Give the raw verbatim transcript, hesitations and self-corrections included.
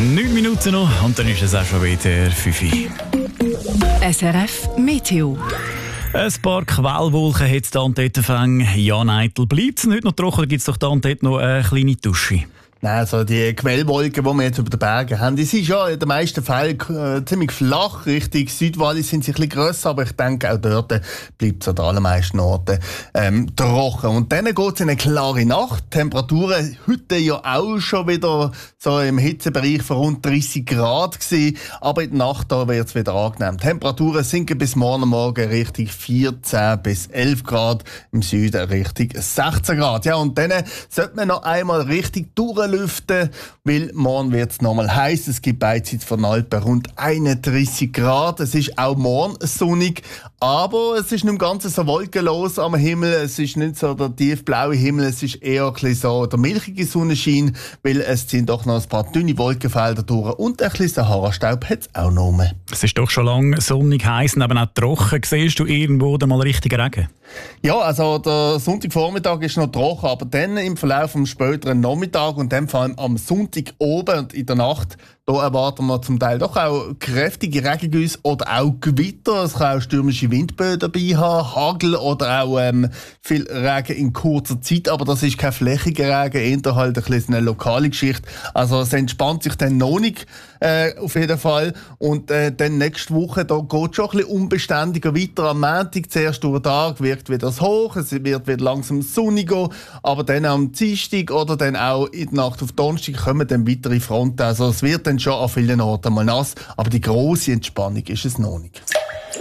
Neun Minuten noch und dann ist es auch schon wieder fünf Uhr. S R F Meteo. Ein paar Quellwolken hat es da und dort gefangen. Ja, Neitel, bleibt es nicht noch trocken oder gibt es doch da und dort noch eine kleine Dusche? Nein, also die Quellwolken, die wir jetzt über den Bergen haben, die sind ja in den meisten Fällen äh, ziemlich flach. Richtung Südwallis sind sie ein bisschen grösser, aber ich denke, auch dort bleibt es an den allermeisten Orten ähm, trocken. Und dann geht es in eine klare Nacht. Die Temperaturen heute ja auch schon wieder so im Hitzebereich von rund dreissig Grad gewesen, aber in der Nacht wird es wieder angenehm. Die Temperaturen sinken bis morgen Morgen Richtung vierzehn bis elf Grad, im Süden Richtung sechzehn Grad. Ja, und dann sollte man noch einmal richtig durchlüften, weil morgen wird es nochmal heiß. Es gibt beidseits von Alpen rund einunddreissig Grad. Es ist auch morgen sonnig, aber es ist nicht ganz so wolkenlos am Himmel. Es ist nicht so der tiefblaue Himmel, es ist eher ein bisschen so der milchige Sonnenschein, weil es ziehen doch noch ein paar dünne Wolkenfelder durch und ein bisschen Sahara-Staub hat es auch noch mehr. Es ist doch schon lange sonnig, heiß und eben auch trocken. Siehst du irgendwo da mal richtig Regen? Ja, also der Sonntagvormittag ist noch trocken, aber dann im Verlauf des späteren Nachmittag und dann vor allem am Sonntag oben und in der Nacht, da erwarten wir zum Teil doch auch kräftige Regengüsse oder auch Gewitter. Es kann auch stürmische Windböen dabei haben, Hagel oder auch ähm, viel Regen in kurzer Zeit. Aber das ist kein flächiger Regen, eher halt ein bisschen eine lokale Geschichte. Also es entspannt sich dann noch nicht, äh, auf jeden Fall. Und äh, dann nächste Woche, da geht es schon ein bisschen unbeständiger weiter. Am Montag, zuerst durch den Tag, wirkt wieder das hoch, es wird wieder langsam sonniger. Aber dann am Dienstag oder dann auch in der Nacht auf Donnerstag kommen dann weitere Fronten. Also es wird dann schon an vielen Orten mal nass, aber die grosse Entspannung ist es noch nicht.